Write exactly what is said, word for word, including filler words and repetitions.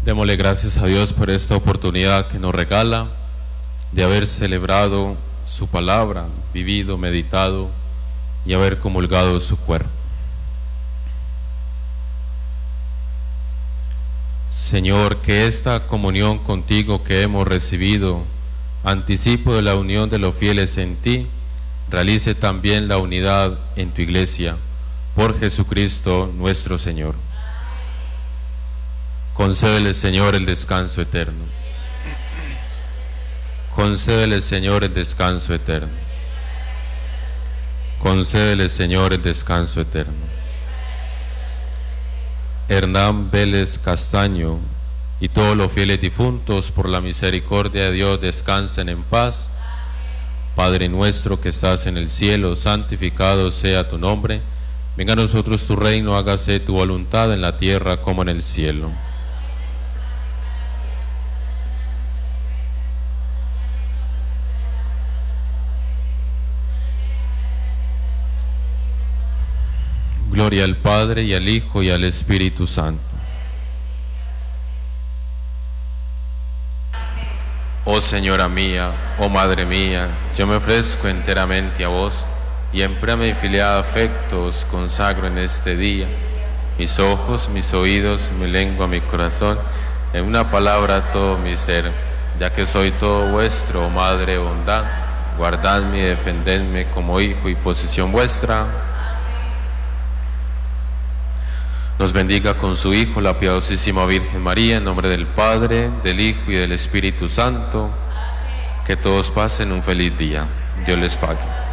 Démosle gracias a Dios por esta oportunidad que nos regala de haber celebrado su palabra, vivido, meditado y haber comulgado su cuerpo. Señor, que esta comunión contigo que hemos recibido, anticipo de la unión de los fieles en ti, realice también la unidad en tu iglesia, por Jesucristo nuestro Señor. Concédele, Señor, el descanso eterno. Concédele, Señor, el descanso eterno. Concédele, Señor, el descanso eterno. Hernán Vélez Castaño y todos los fieles difuntos, por la misericordia de Dios, descansen en paz. Padre nuestro que estás en el cielo, santificado sea tu nombre. Venga a nosotros tu reino, hágase tu voluntad en la tierra como en el cielo. Gloria al Padre, y al Hijo, y al Espíritu Santo. Oh Señora mía, oh Madre mía, yo me ofrezco enteramente a vos, y en prueba y filial afecto os consagro en este día mis ojos, mis oídos, mi lengua, mi corazón, en una palabra todo mi ser, ya que soy todo vuestro, oh Madre bondad, guardadme y defendedme como hijo y posesión vuestra. Nos bendiga con su Hijo, la piadosísima Virgen María, en nombre del Padre, del Hijo y del Espíritu Santo. Que todos pasen un feliz día. Dios les pague.